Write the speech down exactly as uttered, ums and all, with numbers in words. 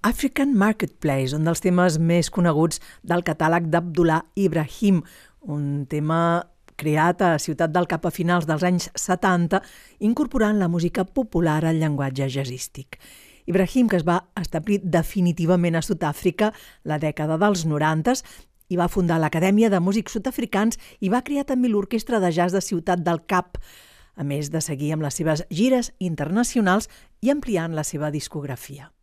African Marketplace, un dels temes més coneguts del catàleg d'Abdullah Ibrahim, un tema creat a Ciutat del Cap a finals dels anys setanta, incorporant la música popular al llenguatge jazzístic. Ibrahim, que es va establir definitivament a Sud-àfrica la dècada dels noranta i va fundar l'Acadèmia de Músics Sud-africans i va crear també l'Orquestra de Jazz de Ciutat del Cap, a més de seguir amb les seves gires internacionals i ampliant la seva discografia.